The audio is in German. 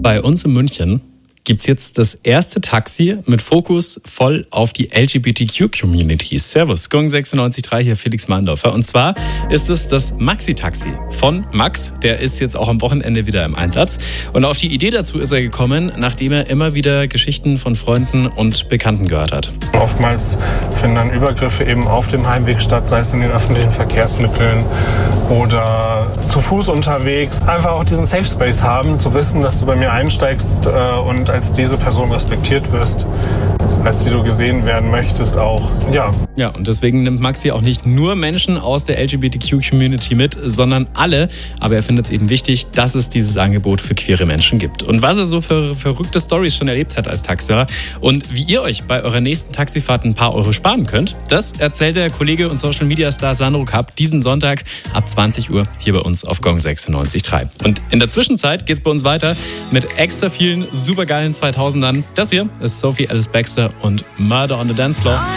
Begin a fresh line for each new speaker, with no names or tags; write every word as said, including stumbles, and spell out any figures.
Bei uns in München gibt es jetzt das erste Taxi mit Fokus voll auf die L G B T Q-Community. Servus, Gong sechsundneunzig Komma drei, hier Felix Mahndorfer. Und zwar ist es das Maxi-Taxi von Max. Der ist jetzt auch am Wochenende wieder im Einsatz. Und auf die Idee dazu ist er gekommen, nachdem er immer wieder Geschichten von Freunden und Bekannten gehört hat.
Oftmals finden dann Übergriffe eben auf dem Heimweg statt, sei es in den öffentlichen Verkehrsmitteln oder zu Fuß unterwegs. Einfach auch diesen Safe Space haben, zu wissen, dass du bei mir einsteigst äh, und als diese Person respektiert wirst, als die du gesehen werden möchtest auch. Ja.
Ja, und deswegen nimmt Maxi auch nicht nur Menschen aus der L G B T Q-Community mit, sondern alle. Aber er findet es eben wichtig, dass es dieses Angebot für queere Menschen gibt. Und was er so für verrückte Storys schon erlebt hat als Taxifahrer und wie ihr euch bei eurer nächsten Taxifahrt ein paar Euro sparen könnt, das erzählt der Kollege und Social-Media-Star Sandro Kapp diesen Sonntag ab zwanzig Uhr hier bei uns auf Gong sechsundneunzig Komma drei. Und in der Zwischenzeit geht es bei uns weiter mit extra vielen supergeilen zweitausendern. Das hier ist Sophie Alice Baxter und Murder on the Dance Floor.